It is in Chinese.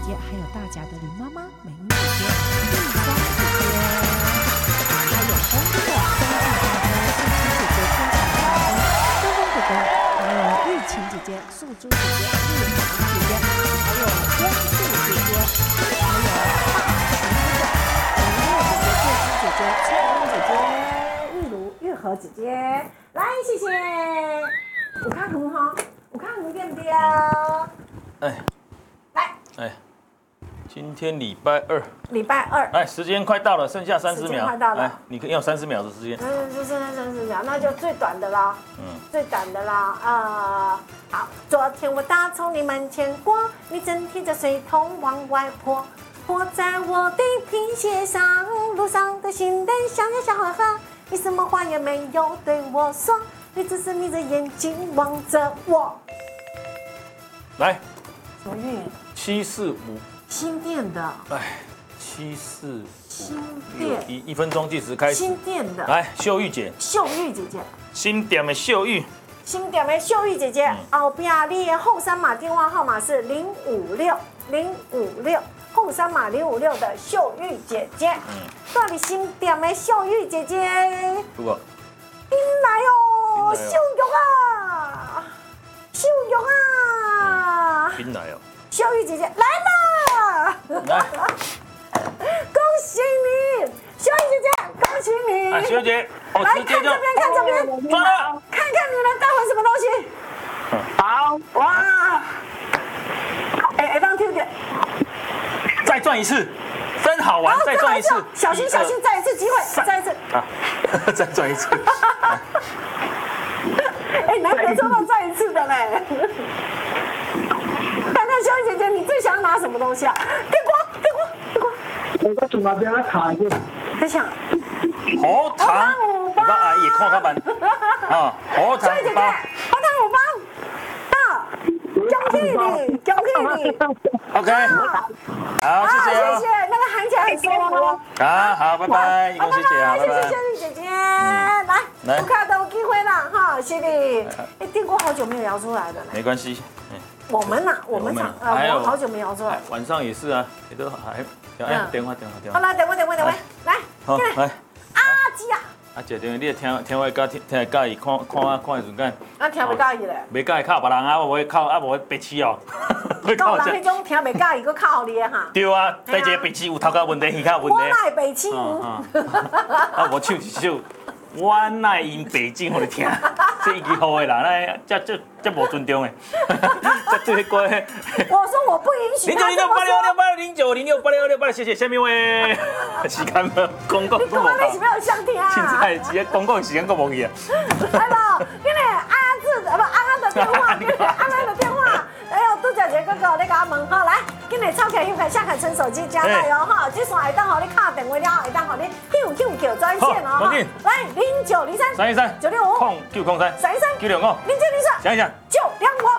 姐，还有大甲的林妈妈、美英姐姐、丽芳姐姐，还有红的曾静大哥、素琴姐姐、天长大哥、东风哥哥，还有玉琴姐姐、素珠姐姐、丽萍姐姐，还有光素姐姐，还有大姐姐、翠英姐姐、玉和姐姐，来谢谢。有看很好，有看很点点。 哎， 来， 哎，今天礼拜二，哎，时间快到了，剩下30秒， 快到了， 哎，你要30秒的时间， 就剩下30秒，那就最短的啦，最短的啦，好，昨天我打从你门前过，你正提着水桶往外泼，泼在我的皮鞋上，路上的行人笑呀笑呵呵，你什么话也没有对我说，你只是眯着眼睛望着我。 来， 什么运 745， 新店的， 哎，745， 新店 1分钟计时开始， 新店的， 来，秀玉姐， 秀玉姐姐， 新店的秀玉， 新店的秀玉姐姐，后边你的后三码电话号码是056，后三码056的秀玉姐姐，到底新店的秀玉姐姐， 不过， 进来哦，秀玉啊，秀玉啊， 进来哦， 秀玉姐姐来了， 来， 恭喜你，秀玉姐姐，恭喜你， 哎，秀玉姐， 来看这边，看这边， 抓了， 看看你能带回什么东西。好，哇，哎，当听点， 再转一次，真好玩，再转一次， 小心，再一次机会，再一次啊，再转一次。 哎，难得抽到再一次的嘞！看看秀玉姐姐，你最想拿什么东西啊？电光！ 我从那边来看一下。 在想喉糖5包，啊，也看看板啊，喉糖5包， 喉糖5包，啊，恭喜你 ，OK，好，谢谢哦， 谢谢，那个喊起来很舒服哦。 好，拜拜，一共谢谢啊，拜拜， 谢谢秀玉姐姐，来，不看都有机会了哈，谢谢。哎，电锅好久没有摇出来了， 没关系， 我们我好久没摇出来， 晚上也是啊，也都还，哎，电话， 好了，等会，来， 好，来， 阿姐啊， 啊，姐姐，你听我介意看的时间， 啊，听不介意咧， 袂介意靠别人啊，无靠啊，无白痴哦， 到人迄种听袂介意，佮靠你哈。 对啊，第一个白痴有头壳问题，耳壳问题。 我乃白痴。 啊，我唱一首，我乃因白种互你听，这一句好的啦，那这无尊重的，这个歌。 我说我不允许。 0986868686，谢谢下面位。时间无公告都无到。 你没有想听啊？ 现在直接公告时间都无去啊。 来吧，今日安安的电话，安安的电话。哎呦，杜小姐哥哥，你甲我问好，来，今日超凯、下凯存手机加油哈！这线会当互你敲电话了，会当互你叫专线哦。来0903 313 965 0903 313 965， 林志玲说， 想一想 925。